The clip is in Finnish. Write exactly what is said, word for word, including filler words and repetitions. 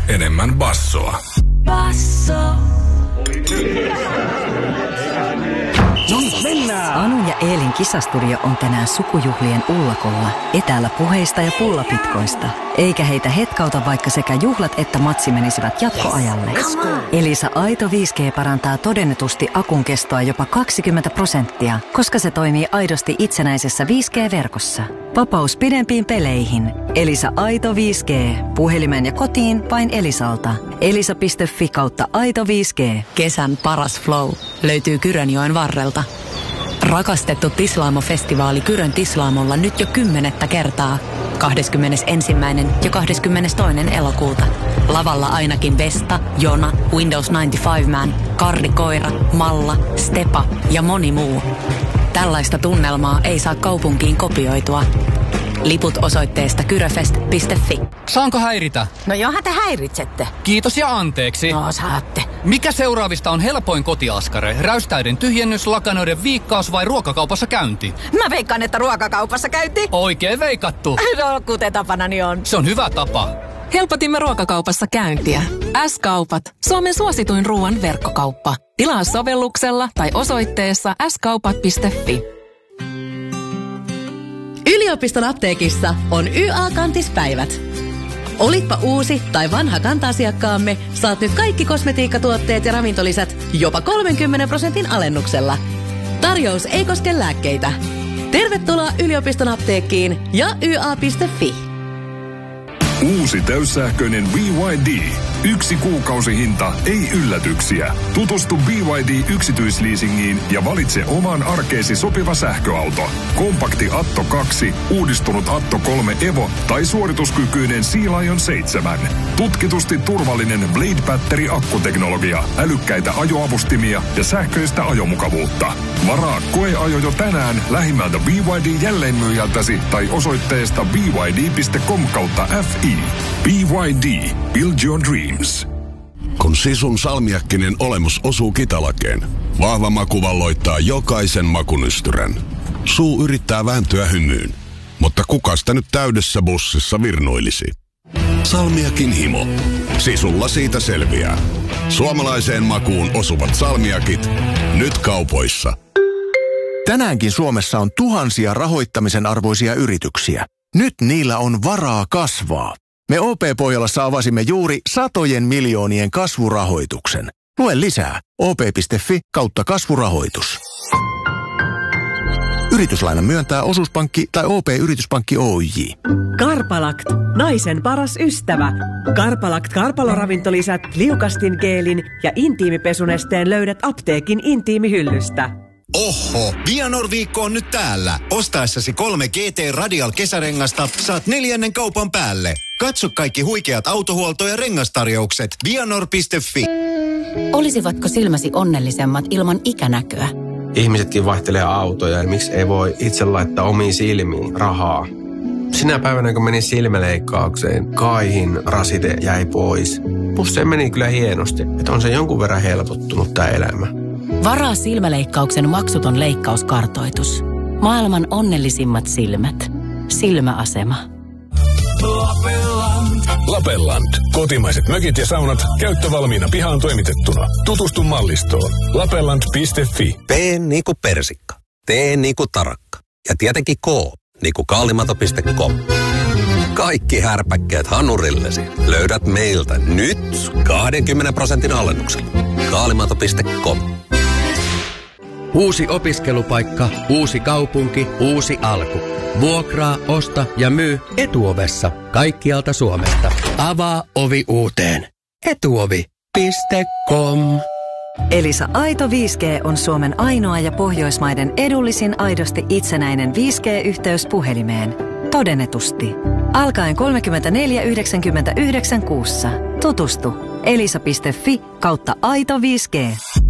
enemmän bassoa. Basso. No niin, mennään! Anun ja Eelin kisastudio on tänään sukujuhlien ullakolla. Etäällä puheista ja pullapitkoista. Eikä heitä hetkauta, vaikka sekä juhlat että matsi menisivät jatkoajalle. Yes, Elisa Aito viisi G parantaa todennetusti akun kestoa jopa kaksikymmentä prosenttia, koska se toimii aidosti itsenäisessä viisi G-verkossa. Vapaus pidempiin peleihin. Elisa Aito viisi G. Puhelimen ja kotiin vain Elisalta. elisa piste fi kautta Aito viisi G. Kesän paras flow löytyy Kyrönjoen varrelta. Rakastettu Tislaamo-festivaali Kyrön Tislaamolla nyt jo kymmenettä kertaa. kahdeskymmenesensimmäinen ja kahdeskymmenestoinen elokuuta. Lavalla ainakin Vesta, Jona, Windows yhdeksänkymmentäviisi Man, Karri Koira, Malla, Stepa ja moni muu. Tällaista tunnelmaa ei saa kaupunkiin kopioitua. Liput osoitteesta kyröfest piste fi. Saanko häiritä? No johan te häiritsette. Kiitos ja anteeksi. No saatte. Mikä seuraavista on helpoin kotiaskare? Räystäiden tyhjennys, lakanoiden viikkaus vai ruokakaupassa käynti? Mä veikkaan, että ruokakaupassa käynti. Oikein veikattu. No kuten tapanani on. Se on hyvä tapa. Helpotimme ruokakaupassa käyntiä. S-kaupat. Suomen suosituin ruoan verkkokauppa. Tilaa sovelluksella tai osoitteessa s kaupat piste fi. Yliopiston apteekissa on Y A-kantispäivät. Olitpa uusi tai vanha kanta-asiakkaamme, saat nyt kaikki kosmetiikkatuotteet ja ravintolisät jopa kolmenkymmenen prosentin alennuksella. Tarjous ei koske lääkkeitä. Tervetuloa yliopiston apteekkiin ja y a piste fi. Uusi täyssähköinen B Y D. Yksi kuukausihinta, ei yllätyksiä. Tutustu B Y D-yksityisleasingiin ja valitse omaan arkeesi sopiva sähköauto. Kompakti Atto kaksi, uudistunut Atto kolme Evo tai suorituskykyinen Sea Lion seitsemän. Tutkitusti turvallinen Blade Battery-akkuteknologia, älykkäitä ajoavustimia ja sähköistä ajomukavuutta. Varaa koeajo jo tänään lähimmältä B Y D-jälleenmyyjältäsi tai osoitteesta b y d piste com kautta f i. B Y D. Build your dreams. Kun sisun salmiakkinen olemus osuu kitalakeen, vahva maku valloittaa jokaisen makunystyrän. Suu yrittää vääntyä hymyyn, mutta kuka sitä nyt täydessä bussissa virnuilisi? Salmiakin himo. Sisulla siitä selviää. Suomalaiseen makuun osuvat salmiakit. Nyt kaupoissa. Tänäänkin Suomessa on tuhansia rahoittamisen arvoisia yrityksiä. Nyt niillä on varaa kasvaa. Me O P-Pohjolassa avasimme juuri satojen miljoonien kasvurahoituksen. Lue lisää o p piste fi kautta kasvurahoitus. Yrityslainan myöntää osuuspankki tai O P-yrityspankki Oyj. Karpalakt, naisen paras ystävä. Karpalakt karpaloravintolisät, liukastingeelin ja intiimipesunesteen löydät apteekin intiimihyllystä. Oho, Vianor-viikko on nyt täällä. Ostaessasi kolme G T Radial kesärengasta saat neljännen kaupan päälle. Katso kaikki huikeat autohuolto- ja rengastarjoukset. Vianor piste fi. Olisivatko silmäsi onnellisemmat ilman ikänäköä? Ihmisetkin vaihtelee autoja ja miksi ei voi itse laittaa omiin silmiin rahaa? Sinä päivänä kun menin silmäleikkaukseen, kaihin rasite jäi pois. Plus se meni kyllä hienosti, että on se jonkun verran helpottunut tää elämä. Varaa silmäleikkauksen maksuton leikkauskartoitus. Maailman onnellisimmat silmät. Silmäasema. Lapelland. Lapelland. Kotimaiset mökit ja saunat käyttövalmiina pihaan toimitettuna. Tutustu mallistoon. lapelland piste fi. P niinku persikka. T niinku tarakka. Ja tietenkin K niinku kaalimato piste com. Kaikki härpäkkeet hanurillesi löydät meiltä nyt kaksikymmentä prosentin alennuksella. kaalimato piste com. Uusi opiskelupaikka, uusi kaupunki, uusi alku. Vuokraa, osta ja myy Etuovessa kaikkialta Suomesta. Avaa ovi uuteen. etuovi piste com. Elisa Aito viisi G on Suomen ainoa ja Pohjoismaiden edullisin aidosti itsenäinen viisi G-yhteys puhelimeen. Todennetusti. Alkaen kolmekymmentäneljä yhdeksänkymmentäyhdeksän kuussa. Tutustu elisa piste fi kautta Aito viisi G.